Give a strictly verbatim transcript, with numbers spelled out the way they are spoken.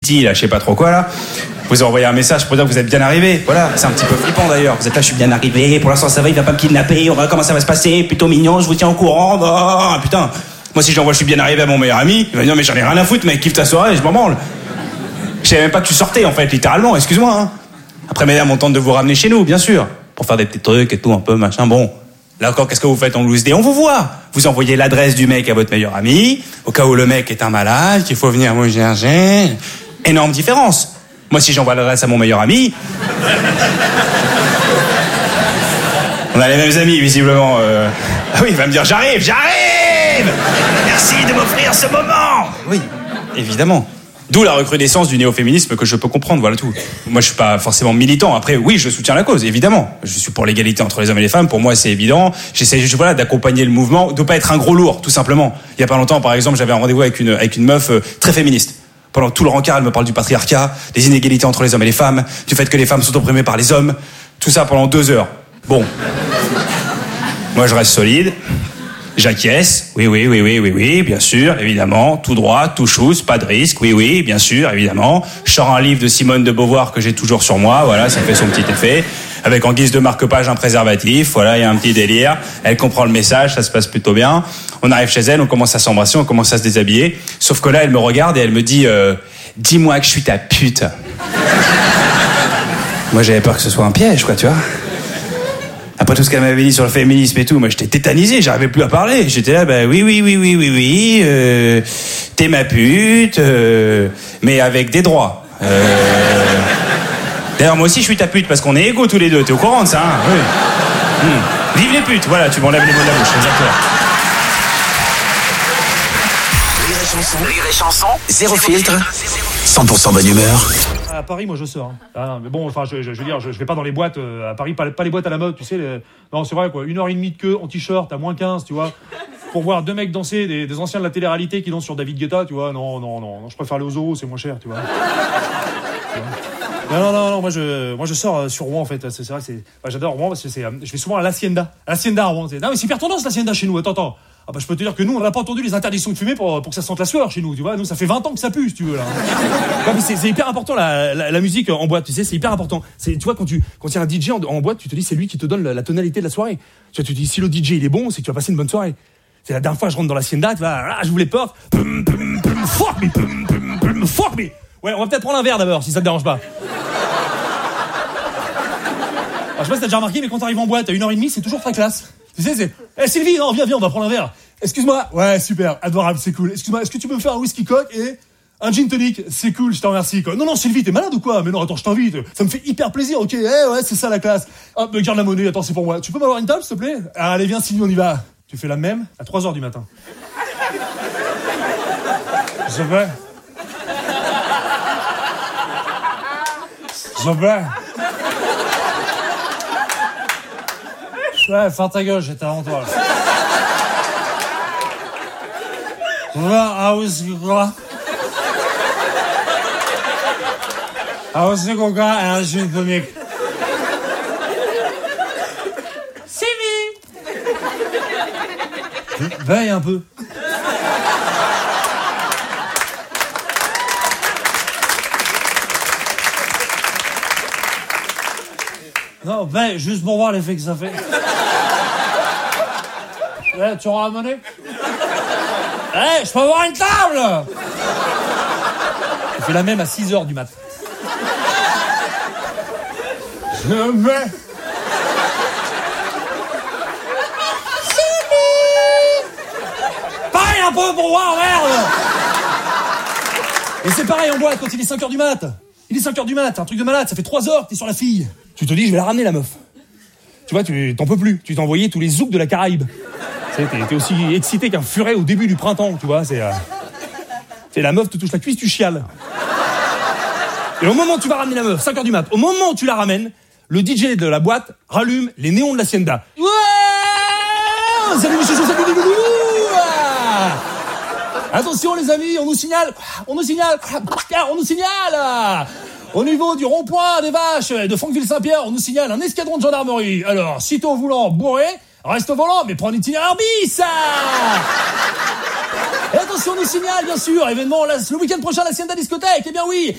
City, là, je sais pas trop quoi, là. Vous envoyez un message pour dire que vous êtes bien arrivé. Voilà, c'est un petit peu flippant d'ailleurs. Vous êtes là, je suis bien arrivé, pour l'instant ça va, il va pas me kidnapper, on verra comment ça va se passer, plutôt mignon, je vous tiens au courant. Oh, putain. Moi, si j'envoie je suis bien arrivé à mon meilleur ami, il va me dire, mais j'en ai rien à foutre, mec, kiffe ta soirée, je m'en branle. Je savais même pas que tu sortais, en fait, littéralement, excuse-moi, hein. Après, mesdames, on tente de vous ramener chez nous, bien sûr, pour faire des petits trucs et tout, un peu, machin, bon. Là encore, qu'est-ce que vous faites en loose day? On vous voit. Vous envoyez l'adresse du mec à votre meilleur ami, au cas où le mec est un malade, qu'il faut venir vous chercher. Énorme différence. Moi, si j'envoie l'adresse à mon meilleur ami... On a les mêmes amis, visiblement. Euh... Ah oui, il va me dire, j'arrive, j'arrive. Merci de m'offrir ce moment. Oui, évidemment. D'où la recrudescence du néo-féminisme que je peux comprendre, voilà tout. Moi, je suis pas forcément militant. Après, oui, je soutiens la cause, évidemment. Je suis pour l'égalité entre les hommes et les femmes. Pour moi, c'est évident. J'essaie juste, voilà, d'accompagner le mouvement, de pas être un gros lourd, tout simplement. Il y a pas longtemps, par exemple, j'avais un rendez-vous avec une, avec une meuf euh, très féministe. Pendant tout le rencard, elle me parle du patriarcat, des inégalités entre les hommes et les femmes, du fait que les femmes sont opprimées par les hommes. Tout ça pendant deux heures. Bon. Moi, je reste solide. J'acquiesce. Oui, oui, oui, oui, oui, oui, bien sûr, évidemment. Tout droit, tout chousse, pas de risque. Oui, oui, bien sûr, évidemment. Je sors un livre de Simone de Beauvoir que j'ai toujours sur moi. Voilà, ça fait son petit effet. Avec en guise de marque-page un préservatif. Voilà, il y a un petit délire. Elle comprend le message, ça se passe plutôt bien. On arrive chez elle, on commence à s'embrasser, on commence à se déshabiller. Sauf que là, elle me regarde et elle me dit euh, « Dis-moi que je suis ta pute. » Moi, j'avais peur que ce soit un piège, quoi, tu vois. Après tout ce qu'elle m'avait dit sur le féminisme et tout, moi j'étais tétanisé, j'arrivais plus à parler. J'étais là, bah oui, oui, oui, oui, oui, oui, euh, t'es ma pute, euh, mais avec des droits. Euh... D'ailleurs, moi aussi je suis ta pute parce qu'on est égaux tous les deux, t'es au courant de ça, hein? Oui. Mmh. Vive les putes, voilà, tu m'enlèves les mots de la bouche, exactement. Rire et chanson, Rire et chanson, zéro filtre, cent pour cent bonne humeur. À Paris, moi, je sors. Hein. Ah, mais bon, enfin, je, je, je veux dire, je, je vais pas dans les boîtes euh, à Paris, pas, pas les boîtes à la mode, tu sais. Les... Non, c'est vrai, quoi. Une heure et demie de queue en t-shirt à moins quinze, tu vois, pour voir deux mecs danser, des, des anciens de la télé-réalité qui dansent sur David Guetta, tu vois. Non, non, non, non, je préfère aller aux zoos, c'est moins cher, tu vois. Non, non, non, non, moi je, moi je sors euh, sur Rouen en fait. C'est, c'est vrai, c'est, bah, j'adore Rouen parce que c'est, euh, je vais souvent à l'Hacienda, à l'Hacienda à Rouen. C'est, non mais c'est hyper tendance l'Hacienda chez nous. Attends, attends. Ah bah je peux te dire que nous on n'a pas entendu les interdictions de fumer pour, pour que ça sente la sueur chez nous, tu vois. Nous ça fait vingt ans que ça pue, si tu veux là. Non, mais c'est, c'est hyper important la, la, la musique en boîte, tu sais, c'est hyper important. C'est, tu vois quand tu, quand il y a un D J en, en boîte, tu te dis c'est lui qui te donne la, la tonalité de la soirée. Tu vois, tu te dis si le D J il est bon, c'est que tu vas passer une bonne soirée. C'est la dernière fois que je rentre dans l'Hacienda, tu vois, là, j'ouvre les portes, pum, pum, pum, fuck me, pum, pum, pum, fuck me. Ouais, on va peut-être prendre un verre d'abord si ça te dérange pas. Alors, je sais pas si t'as déjà remarqué, mais quand t'arrives en boîte à une heure et demie, c'est toujours très classe. Tu sais, c'est... Eh hey, Sylvie, non, viens, viens, on va prendre un verre. Excuse-moi. Ouais, super, adorable, c'est cool. Excuse-moi, est-ce que tu peux me faire un whisky coke et un gin tonic? C'est cool, je te remercie, quoi. Non, non, Sylvie, t'es malade ou quoi? Mais non, attends, je t'invite. Ça me fait hyper plaisir, ok? Eh hey, ouais, c'est ça la classe. Hop, me garde la monnaie, attends, c'est pour moi. Tu peux m'avoir une table, s'il te plaît? Ah, allez, viens, Sylvie, on y va. Tu fais la même à trois heures du matin. Je vais. Je vais. Ouais, ferme ta gueule, j'étais avant toi. Je veux un whisky coca. Un whisky coca et un gin tonic. Sylvie! Veille un peu. Non, veille, juste pour voir l'effet que ça fait. Ouais, tu auras amené? Eh, hey, je peux avoir une table? Je fais la même à six heures du mat. Je vais. Pareil un peu pour voir, merde. Et c'est pareil en boîte quand il est cinq heures du mat. Il est cinq heures du mat, un truc de malade, ça fait trois heures que t'es sur la fille. Tu te dis, je vais la ramener la meuf. Tu vois, tu t'en peux plus. Tu t'es envoyé tous les zouks de la Caraïbe. Tu sais, t'es, t'es aussi excité qu'un furet au début du printemps, tu vois. C'est, euh... c'est la meuf te touche la cuisse, tu chiales. Et au moment où tu vas ramener la meuf, cinq heures du mat, au moment où tu la ramènes, le D J de la boîte rallume les néons de l'Hacienda. Ouais, salut monsieur, salut les loulous. Attention les amis, on nous signale, on nous signale, on nous signale. Au niveau du rond-point des Vaches de Franqueville-Saint-Pierre, on nous signale un escadron de gendarmerie. Alors, sitôt au volant bourré, reste au volant, mais prends un itinéraire bis. Et attention, on nous signale, bien sûr, événement là, le week-end prochain, la Hacienda discothèque. Eh bien oui,